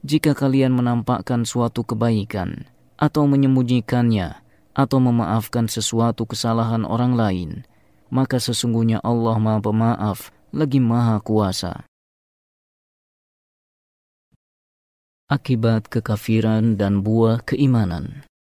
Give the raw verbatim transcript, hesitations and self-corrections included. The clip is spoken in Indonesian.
Jika kalian menampakkan suatu kebaikan atau menyembunyikannya atau memaafkan sesuatu kesalahan orang lain, maka sesungguhnya Allah Maha Pemaaf lagi Maha Kuasa. Akibat kekafiran dan buah keimanan.